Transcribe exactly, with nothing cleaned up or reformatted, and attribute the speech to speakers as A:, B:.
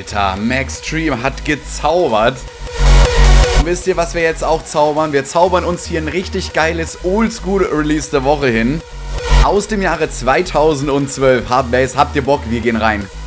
A: Alter, Max Dream hat gezaubert. Und wisst ihr, was wir jetzt auch zaubern? Wir zaubern uns hier ein richtig geiles Oldschool-Release der Woche hin. Aus dem Jahre zweitausendzwölf. Hardbase, habt ihr Bock? Wir gehen rein.